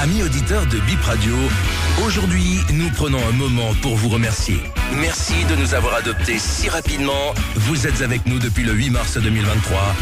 Amis auditeurs de Bip Radio, aujourd'hui, nous prenons un moment pour vous remercier. Merci de nous avoir adoptés si rapidement. Vous êtes avec nous depuis le 8 mars 2023